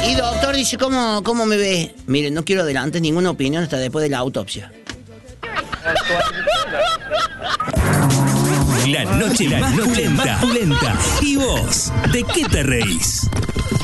Y doctor, dice, ¿cómo me ve? Mire, no quiero adelantar ninguna opinión hasta después de la autopsia. La noche más pulenta. ¿Y vos? ¿De qué te reís?